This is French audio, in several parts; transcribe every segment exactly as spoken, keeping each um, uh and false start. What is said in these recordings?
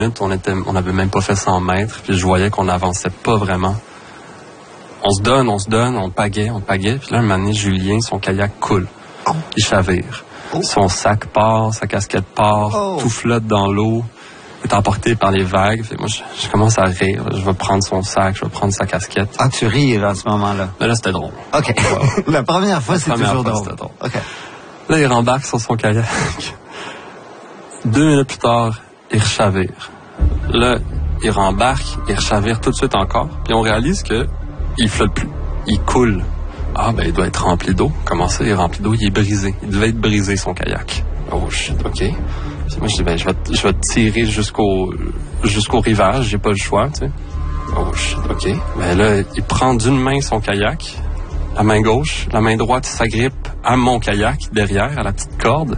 On était, on avait même pas fait cent mètres, puis je voyais qu'on n'avançait pas vraiment. On se donne, on se donne, on pagaie, on pagaie, puis là, un moment donné, Julien, son kayak coule. Oh. Il chavire. Oh. Son sac part, sa casquette part, oh. Tout flotte dans l'eau. Il est emporté par les vagues. Fait, moi, je, je commence à rire. Je vais prendre son sac, je vais prendre sa casquette. Ah, tu ris, là, à ce moment-là? Mais là, c'était drôle. OK. Ouais. La première fois, c'est toujours fois, drôle. C'était drôle. OK. Là, il rembarque sur son kayak. Deux minutes plus tard, il rechavire. Là, il rembarque, il rechavire tout de suite encore. Puis on réalise que il flotte plus. Il coule. Ah, ben, il doit être rempli d'eau. Comment ça, il est rempli d'eau? Il est brisé. Il devait être brisé, son kayak. Oh, shit, OK. Puis moi, je dis, ben, je vais, je vais tirer jusqu'au, jusqu'au rivage. J'ai pas le choix, tu sais. Oh, shit, OK. Ben là, il prend d'une main son kayak, la main gauche, la main droite, il s'agrippe à mon kayak, derrière, à la petite corde.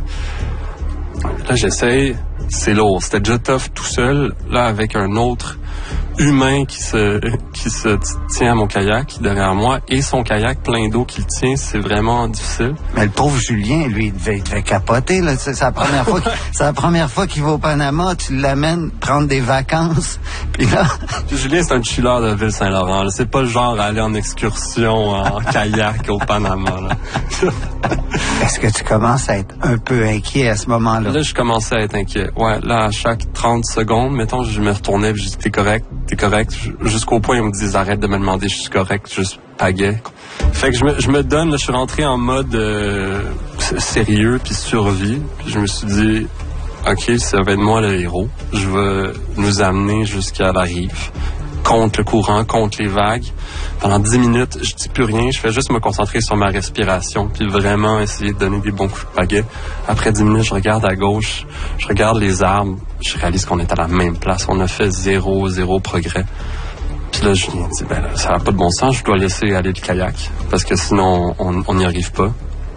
Là, j'essaye. C'est lourd. C'était déjà tough tout seul, là, avec un autre humain qui se, qui se tient à mon kayak derrière moi et son kayak plein d'eau qui le tient. C'est vraiment difficile. Mais le pauvre Julien, lui, il devait, il devait capoter, là. C'est, c'est la première fois qu'il, c'est la première fois qu'il va au Panama. Tu l'amènes prendre des vacances. Puis là. Puis Julien, c'est un chilleur de Ville-Saint-Laurent, là. C'est pas le genre à aller en excursion en kayak au Panama, là. Est-ce que tu commences à être un peu inquiet à ce moment-là? Là, je commençais à être inquiet. Ouais, là, à chaque trente secondes, mettons, je me retournais et je dis, t'es correct, t'es correct. Jusqu'au point où ils me disent, arrête de me demander, je suis correct, juste pagaie. Fait que je me, je me donne, là, je suis rentré en mode euh, sérieux puis survie. Puis je me suis dit, OK, ça va être moi le héros. Je vais nous amener jusqu'à la rive. Contre le courant, contre les vagues. Pendant dix minutes, je dis plus rien, je fais juste me concentrer sur ma respiration, puis vraiment essayer de donner des bons coups de pagaie. Après dix minutes, je regarde à gauche, je regarde les arbres, je réalise qu'on est à la même place. On a fait zéro, zéro progrès. Puis là, je me dis, ben là, ça n'a pas de bon sens, je dois laisser aller le kayak, parce que sinon, on n'y arrive pas.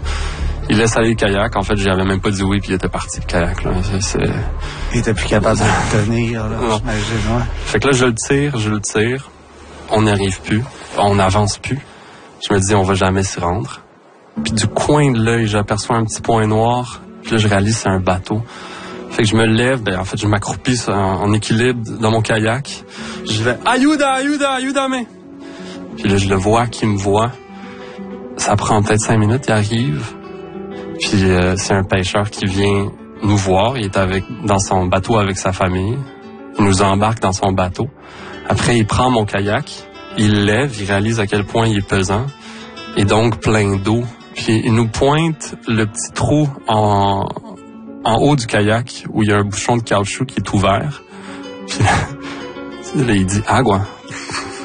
Il laisse aller le kayak. En fait, j'avais même pas dit oui, puis il était parti, le kayak. Là. C'est, c'est... Il était plus capable de le tenir, là, j'imagine, ouais. Fait que là, je le tire, je le tire. On n'y arrive plus. On n'avance plus. Je me dis, on va jamais s'y rendre. Puis du coin de l'œil, j'aperçois un petit point noir. Puis là, je réalise que c'est un bateau. Fait que je me lève, ben en fait, je m'accroupis en, en équilibre dans mon kayak. Je vais, ayuda, ayuda, ayudame. Puis là, je le vois, qui me voit. Ça prend peut-être cinq minutes, il arrive. Puis euh, c'est un pêcheur qui vient nous voir. Il est avec dans son bateau avec sa famille. Il nous embarque dans son bateau. Après, il prend mon kayak, il lève, il réalise à quel point il est pesant et donc plein d'eau. Puis il nous pointe le petit trou en, en haut du kayak où il y a un bouchon de caoutchouc qui est ouvert. Puis là, il dit « Agua! Agua! »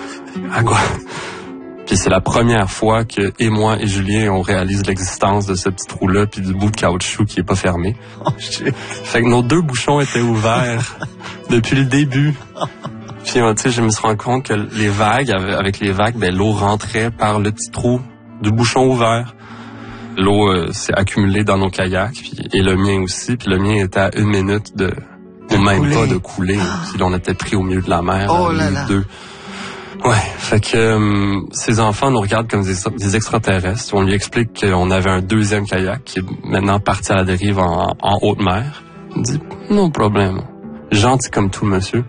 Puis c'est la première fois que et moi et Julien, on réalise l'existence de ce petit trou-là puis du bout de caoutchouc qui est pas fermé. Oh, shit. Fait que nos deux bouchons étaient ouverts depuis le début. Puis, tu sais, je me suis rendu compte que les vagues, avec les vagues, ben, l'eau rentrait par le petit trou du bouchon ouvert. L'eau euh, s'est accumulée dans nos kayaks, puis, et le mien aussi. Puis le mien était à une minute de, de même couler. Pas de couler. Puis là, on était pris au milieu de la mer. Oh là les là. deux. Ouais, fait que euh, ces enfants nous regardent comme des, des extraterrestres. On lui explique qu'on avait un deuxième kayak qui est maintenant parti à la dérive en, en haute mer. Il dit, non problème. Gentil comme tout, monsieur.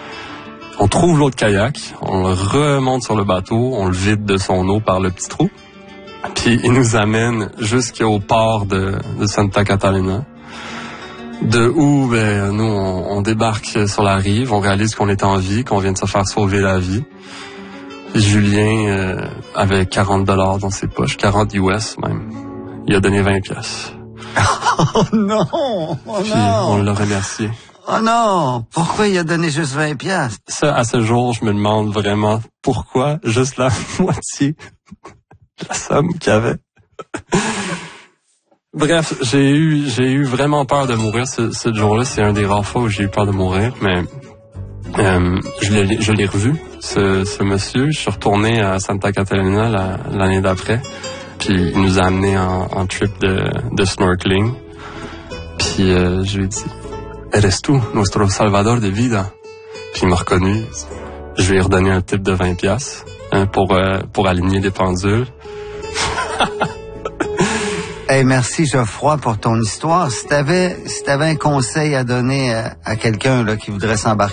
On trouve l'autre kayak, on le remonte sur le bateau, on le vide de son eau par le petit trou. Puis il nous amène jusqu'au port de, de Santa Catalina. De où, ben, nous, on, on débarque sur la rive, on réalise qu'on est en vie, qu'on vient de se faire sauver la vie. Puis Julien euh, avait quarante dollars dans ses poches, quarante U S même. Il a donné vingt piastres. Oh non! Oh Puis non! on l'a remercié. Oh non! Pourquoi il a donné juste vingt piastres? Ça, à ce jour, je me demande vraiment pourquoi juste la moitié de la somme qu'il y avait. Bref, j'ai eu j'ai eu vraiment peur de mourir ce, ce jour-là. C'est un des rares fois où j'ai eu peur de mourir, mais euh, je l'ai je l'ai revu, ce, ce monsieur. Je suis retourné à Santa Catalina la, l'année d'après, puis il nous a amenés en, en trip de, de snorkeling. Puis euh, je lui ai dit, eres tu, nuestro salvador de vida? Puis il m'a reconnu. Je lui ai redonné un tip de vingt piastres hein, pour, euh, pour aligner les pendules. Hey, merci Geoffroy pour ton histoire. Si t'avais, si t'avais un conseil à donner à, à quelqu'un là qui voudrait s'embarquer